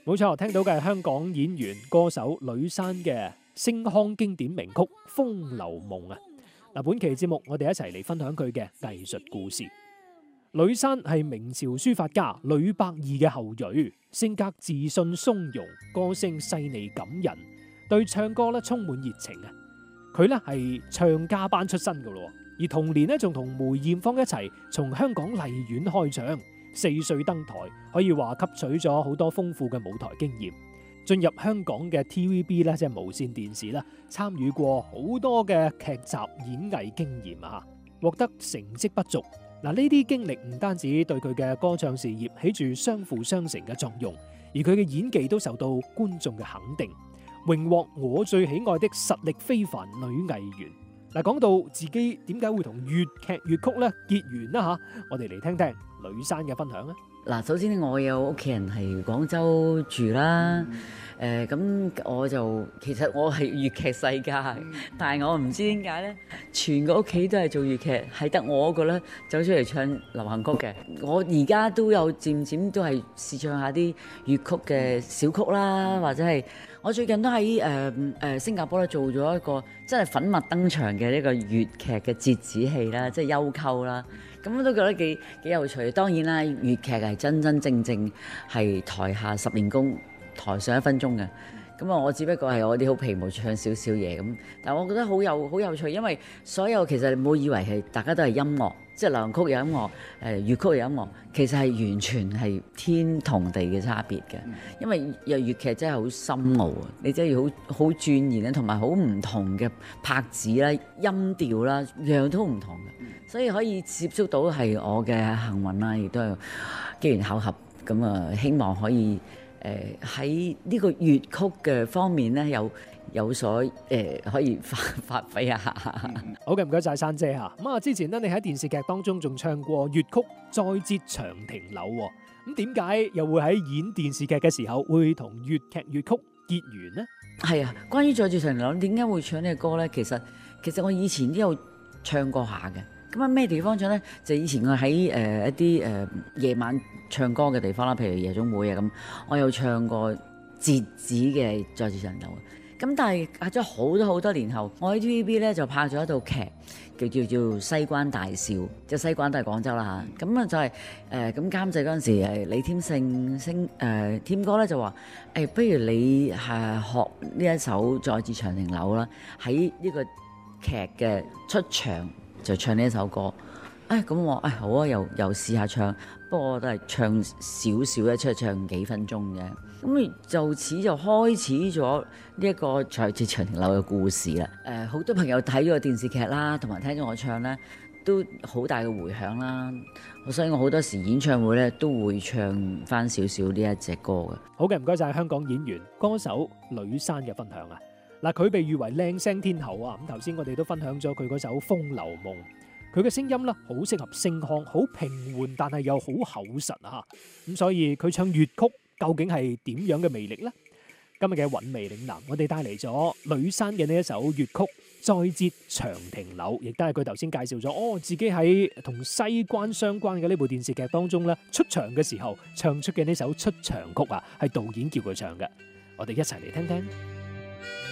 冇錯，聽到嘅係香港演員歌手呂珊嘅星腔經典名曲《風流夢》啊！嗱，本期節目我哋一齊嚟分享佢嘅藝術故事。呂珊係明朝書法家呂伯懿嘅後裔，性格自信從容，歌聲細膩感人，對唱歌咧充滿熱情啊！佢咧係唱家班出身噶咯，而同年咧仲同梅艷芳一齊從香港麗苑開唱。4歲登台，可以話吸取咗好多豐富嘅舞台經驗。進入香港嘅 TVB 咧，即係無線電視啦，參與過好多嘅劇集演藝經驗啊，獲得成績不俗。嗱，呢啲經歷唔單止對佢嘅歌唱事業起住相輔相成嘅作用，而佢嘅演技都受到觀眾嘅肯定，榮獲我最喜愛的實力非凡女藝員。嗱，講到自己點解會同粵劇粵曲咧結緣啦嚇，我哋嚟聽聽呂珊嘅分享啊！ 嗱，首先我有屋企人係廣州住啦，咁我就其實我係粵劇世家，但係我唔知點解咧，全個屋企都係做粵劇，係得我嗰個咧走出嚟唱流行曲嘅。我而家都有漸漸都係試唱下啲粵曲嘅小曲啦，或者係我最近都喺新加坡咧做咗一個真係粉墨登場嘅呢個粵劇嘅折子戲啦，即係幽媾啦。咁我都覺得幾有趣。當然啦，粵劇係真真正正係台下10年功，台上1分鐘嘅。咁啊，我只不過係我啲好皮毛唱少少嘢咁。但係我覺得好有趣，因為所有其實你唔好以為係大家都係音樂，即係流行曲有音樂，粵曲有音樂，其實係完全係天同地嘅差別嘅。因為粵劇真係好深奧啊，你真係要好鑽研咧，同埋好唔同嘅拍子啦、音調啦，樣樣都唔同嘅，所以可以接觸到係我嘅幸運啦，亦都係機緣巧合咁啊，希望可以喺呢個粵曲嘅方面咧有所可以發揮一下。 好嘅，唔該晒珊姐嚇。咁啊，之前咧你喺電視劇當中仲唱過粵曲《再折長亭柳》喎，咁點解又會喺演電視劇嘅時候會同粵劇粵曲結緣呢？ 係啊，關於《再折長亭柳》點解會唱呢個歌咧？其實我以前都有唱過下嘅。咁啊，咩地方唱咧？就以前我喺一啲夜晚唱歌嘅地方啦，譬如夜總會啊咁，我有唱過折子嘅《再折長亭柳》。咁但係隔咗好多年後，我喺 TVB 咧就拍咗一套劇，叫《西關大笑》，即係西關都係廣州啦嚇。咁啊就係咁監製嗰陣時，李添勝添哥咧就話不如你學呢一首《再折長亭柳》啦，喺呢個劇嘅出場就唱呢一首歌。咁我好啊，又試下唱，不過我都係唱少少咧，出嚟唱幾分鐘嘅。咁就此就開始咗呢一個再折長亭柳嘅故事啦。好多朋友睇咗個電視劇啦，同埋聽咗我唱咧，都好大嘅迴響啦。所以我好多時演唱會咧都會唱翻少少呢一隻歌嘅。 好嘅，唔該晒香港演員歌手呂珊嘅分享啊！嗱，佢被譽為靚聲天后啊！咁頭先我哋都分享咗佢嗰首《風流夢》。佢嘅聲音咧好適合星腔，好平緩，但係又好厚實啊！咁所以佢唱粵曲究竟係點樣嘅魅力呢？今日嘅韻味嶺南，我哋帶嚟咗呂珊嘅呢一首粵曲《再折長亭柳》，亦都係佢頭先介紹咗自己喺同西關相關嘅呢部電視劇當中咧出場嘅時候唱出嘅呢首出場曲啊，係導演叫佢唱嘅。我哋一齊嚟聽聽。